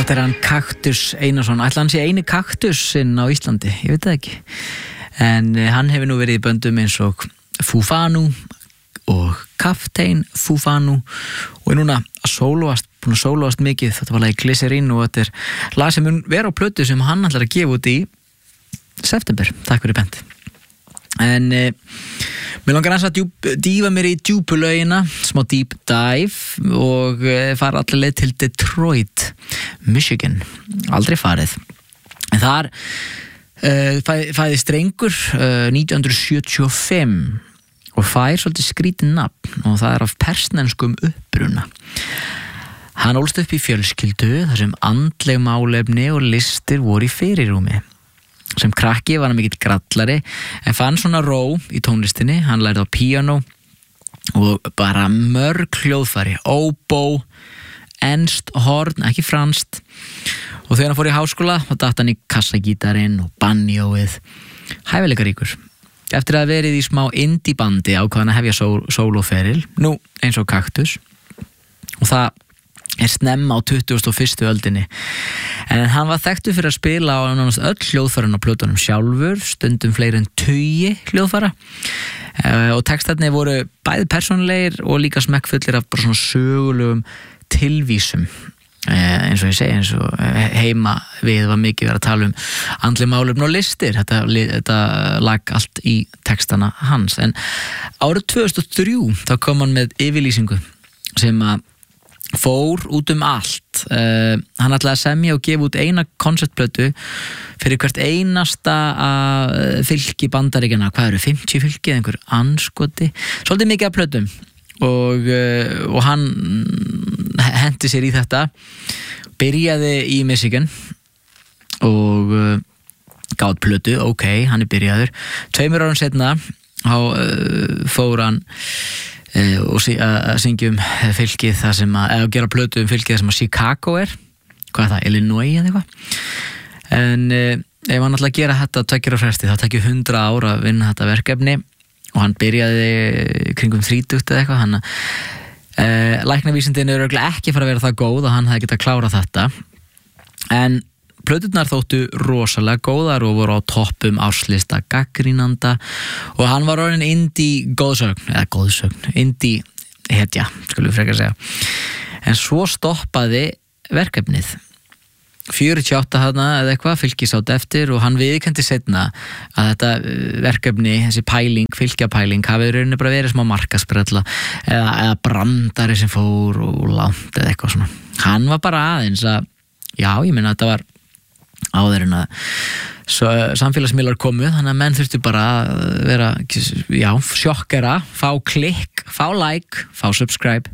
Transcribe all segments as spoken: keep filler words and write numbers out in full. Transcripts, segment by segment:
Þetta er hann Kaktus Einarsson. Ætla hann sé eini kaktusinn á Íslandi, ég veit það ekki. En hann hefur nú verið í böndum eins og Fufanu og Kaftein Fufanu og er núna að sólóast, búin að sólóast mikið. Þetta var lagi Glycerin og þetta er lag sem mun vera á plötu sem hann ætlar að gefa út í september. Takk fyrir bend. En eh, mér langar aðeins að djúp, dýfa mér í djúpulögina, smá deep dive og eh, fara allir leið til Detroit, Michigan. Aldrei farið. En þar eh, fæ, fæðist drengur eh, nítján hundruð sjötíu og fimm og fær svolítið skrítinn nafn og það er af persneskum uppruna. Hann ólst upp í fjölskyldu þar sem andleg málefni og listir voru í fyrirrúmi. Sem krakki var hann mikill grallari en fann svona ró í tónlistinni. Hann lærði á píanó og bara mörg hljóðfæri, óbó, enskt horn, ekki franskt. Og þegar hann fór í háskóla þá datt hann í kassagítarinn og banjóið, hæfileikaríkur. Eftir að verið í smá indie bandi ákvað hann að hefja sólóferil, nú eins og Kaktus. Og það er snemma á tuttugustu og fyrstu öldinni. En hann var þekktur fyrir að spila á nánast öll hljóðfærin á plötunum sjálfur, stundum fleiri en tugi hljóðfæra. Og textarnir voru bæði persónulegir og líka smekkfullir af bara svona sögulegum tilvísum. Eins og ég segi, eins og heima við var mikið verið að tala um andleg málefni og listir. Þetta, þetta lag allt í textana hans. En árið tvö þúsund og þrjú þá kom hann með yfirlýsingu sem að fór út um allt. Uh, hann ætlaði að semja og gefa út eina konceptplötu fyrir hvert einasta uh, fylki Bandaríkjanna. Hvað eru, fimmtíu fylki eða einhver anskoti? Svolítið mikið af plötum og, uh, og hann hendi sér í þetta, byrjaði í Michigan og uh, gátt plötu, ok, hann er byrjaður. Tveimur árum setna þá uh, fór hann Uh, og sí, að syngja um fylkið það sem að, eða gera plötu um fylkið það sem að Chicago er, hvað er það, Illinois eða eitthvað. En uh, ef hann ætla að gera þetta tveggja ára fresti þá tekið hundrað ára að vinna þetta verkefni og hann byrjaði kringum þrítugt eða eitthvað. Hann uh, læknavísindin eru ekki fara að vera það góð og hann hefði getað klárað þetta. En plöturnar þóttu rosalega góðar og voru á toppum árslista gaggrínanda og hann var orðinn indie góðsögn, eða góðsögn, indie hetja, skulum við frekar segja. En svo stoppaði verkefnið. fjörutíu og átta hana eða eitthvað, fylkis átt eftir og hann viðurkenndi seinna að þetta verkefni, þessi pæling, fylkjapæling, hafi rauninni bara verið smá markasprella eða, eða brandari sem fór og langt eða eitthvað svona. Hann var bara aðeins að, já, ég meina þetta var áður en að samfélagsmiðlar komu, þannig að menn þurftu bara að vera, já, sjokkera, fá klikk, fá like, fá subscribe.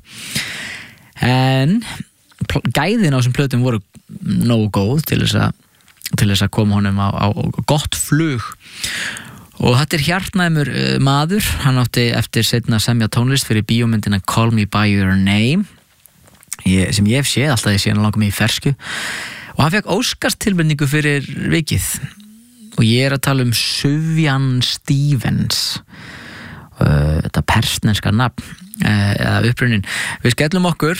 En gæðin á þessum plötum voru nógu góð til þess að, til þess að koma honum á, á gott flug. Og þetta er hjartnæmur maður, hann átti eftir seinna að semja tónlist fyrir bíómyndina Call Me By Your Name, ég, sem ég hef séð, alltaf ég sé hann langar mig í fersku. Og hann fekk Óskarstilnefningu fyrir vikið og ég er að tala um Sufjan Stevens, uh, þetta persneska nafn uh, eða upprunnin. Við skellum okkur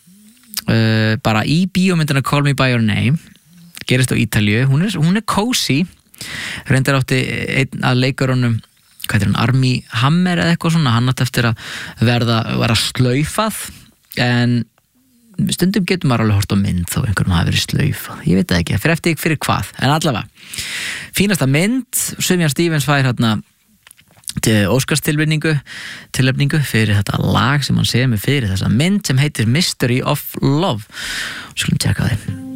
uh, bara í bíómyndina Call Me By Your Name, gerist á Ítalíu. Hún er, hún er cozy, reyndar átti einn að leikarunum, hvað er hann, Armí Hammer eða eitthvað svona, hann átti eftir að verða, verða slaufað, en stundum getur maður alveg hort á mynd þó einhverjum hafi verið slaufað, ég veit það ekki, fyrir eftir fyrir hvað, en allavega fínasta mynd, Sufjan Stevens fær hérna til Óskarstilnefningu tilnefningu fyrir þetta lag sem hann semur fyrir þessa mynd sem heitir Mystery of Love. Skulum tjekka þið.